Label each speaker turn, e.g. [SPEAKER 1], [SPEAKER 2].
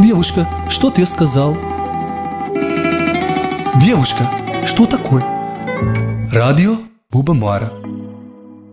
[SPEAKER 1] Девушка, что ты сказал? Девушка, что такое? Радио Буба Мара.